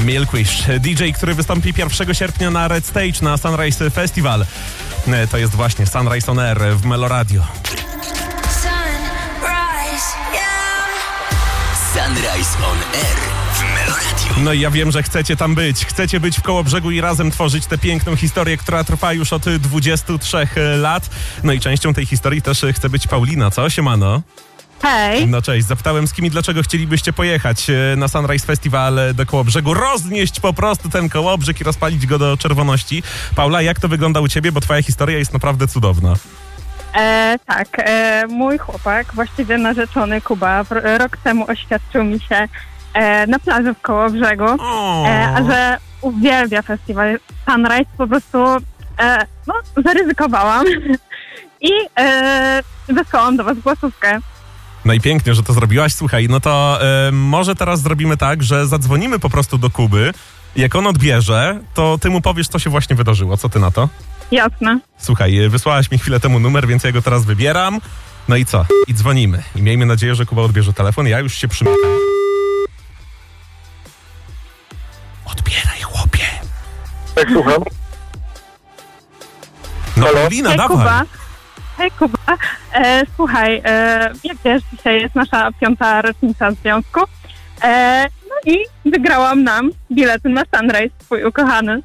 Milkwish, DJ, który wystąpi 1 sierpnia na Red Stage na Sunrise Festival. To jest właśnie Sunrise on Air w Meloradio. Sunrise on Air w Meloradio. No i ja wiem, że chcecie tam być. Chcecie być w Kołobrzegu i razem tworzyć tę piękną historię, która trwa już od 23 lat. No i częścią tej historii też chce być Paulina, co? Siemano. Hej. No cześć, zapytałem z kim i dlaczego chcielibyście pojechać na Sunrise Festival do Kołobrzegu, roznieść po prostu ten Kołobrzeg i rozpalić go do czerwoności. Paula, jak to wygląda u ciebie, bo twoja historia jest naprawdę cudowna. Tak, mój chłopak, właściwie narzeczony Kuba, rok temu oświadczył mi się na plaży w Kołobrzegu, a że uwielbia festiwal Sunrise, po prostu zaryzykowałam i wysłałam do was głosówkę. No i pięknie, że to zrobiłaś. Słuchaj, no to może teraz zrobimy tak, że zadzwonimy po prostu do Kuby. Jak on odbierze, to ty mu powiesz, co się właśnie wydarzyło. Co ty na to? Jasne. Słuchaj, wysłałaś mi chwilę temu numer, więc ja go teraz wybieram. No i co? I dzwonimy. I miejmy nadzieję, że Kuba odbierze telefon. Ja już się przymykam. Odbieraj, chłopie. Tak, słucham. No Paulina, Hej, dawaj. Kuba. Hej Kuba, słuchaj, jak wiesz, dzisiaj jest nasza 5. rocznica związku, no i wygrałam nam bilety na Sunrise, twój ukochany.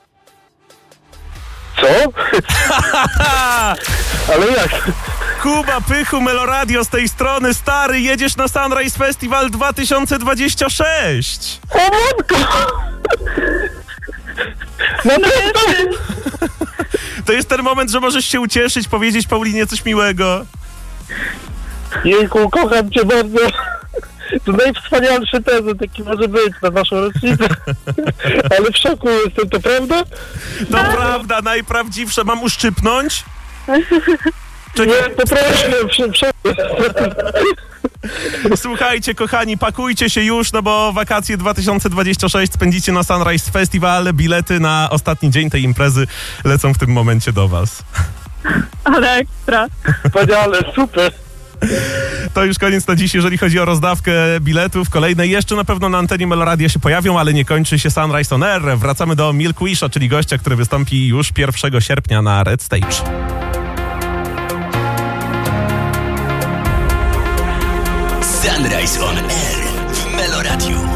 Co? Ale jak? Kuba Pychu, Meloradio z tej strony, stary, jedziesz na Sunrise Festival 2026. O matko! Naprawdę? To jest ten moment, że możesz się ucieszyć, powiedzieć Paulinie coś miłego. Jejku, kocham cię bardzo. To najwspanialszy prezent, jaki może być na naszą rocznicę. Ale w szoku jestem, to prawda? To prawda, najprawdziwsze. Mam uszczypnąć? Nie, poproszę. Słuchajcie, kochani, pakujcie się już, no bo wakacje 2026 spędzicie na Sunrise Festival. Bilety na ostatni dzień tej imprezy lecą w tym momencie do was. Ale ekstra. Wspaniale, super. To już koniec na dziś, jeżeli chodzi o rozdawkę biletów. Kolejne jeszcze na pewno na antenie Meloradia się pojawią, ale nie kończy się Sunrise on Air. Wracamy do Milkwisha, czyli gościa, który wystąpi już 1 sierpnia na Red Stage. Sunrise on Air w Meloradio.